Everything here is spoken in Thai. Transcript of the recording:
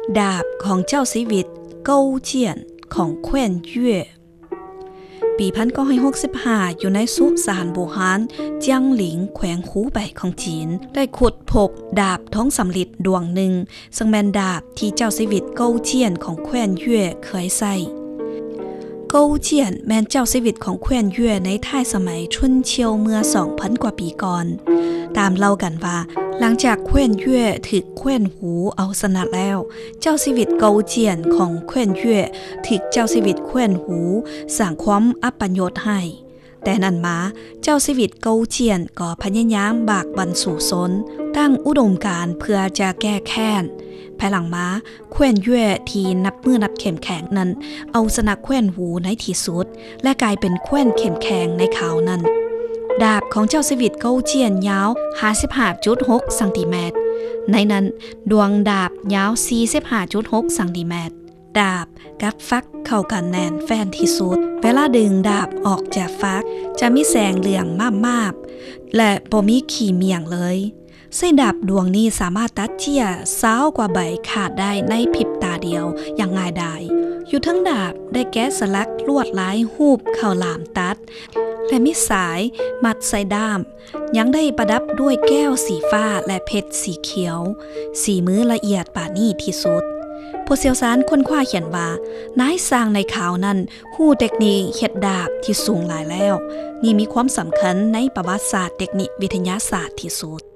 ดาบของเจ้าชีวิตเก้าเจี้ยนของแคว้นเย่ปี1965อยู่ในสุสานโบฮานเจียงหลิงแขวงคูไบของจีนได้ขุดพบดาบท้องสำริดดวงหนึ่งซึ่งแม่นดาบที่เจ้าชีวิตเก้าเจี้ยนของแคว้นเย่เคยใส่เก้าเจี้ยนแม่นเจ้าชีวิตของแคว้นเย่ในท้ายสมัยชุนเชียวเมื่อ 2,000 กว่าปีก่อนตามเล่ากันว่าหลังจากแคว้นเย่ถูกแคว้นหูเอาชนะแล้วเจ้าชีวิตเกาเจียนของแคว้นเย่ถูกเจ้าชีวิตแคว้นหูสร้างความอัปยศให้แต่นั้นมาเจ้าชีวิตเกาเจียนก็พยายามบากบั่นสู่ซนตั้งอุดมการณ์เพื่อจะแก้แค้นภายหลังมาแคว้นเย่ที่นับมือนับเข้มแข็งนั้นเอาชนะแคว้นหูในที่สุดและกลายเป็นแคว้นเข้มแข็งในข่าวนั้นดาบของเจ้าชีวิตเกาเจียนยาว 55.6 ซมในนั้นดวงดาบยาว 45.6 ซมดาบกับฟักเข้ากันแน่นแฟ้นที่สุดเวลาดึงดาบออกจากฟักจะมีแสงเหลืองมากๆและบ่มีขีเมียงเลยเส้นดาบดวงนี้สามารถตัดเจี้ย20 กว่าใบขาดได้ในพริบตาเดียวอย่างง่ายดายอยู่ทั้งดาบได้แกะสลักลวดลายรูปข้าวหลามตัดและมีสายมัดใส่ด้ามยังได้ประดับด้วยแก้วสีฟ้าและเพชรสีเขียวสีมือละเอียดปานนี้ที่สุดผู้เชี่ยวชาญค้นคว้าเขียนว่านายสร้างในข่าวนั้นฮู้เทคนิคเฮ็ดดาบที่สูงหลายแล้วนี่มีความสำคัญในประวัติศาสตร์เทคนิควิทยาศาสตร์ที่สุด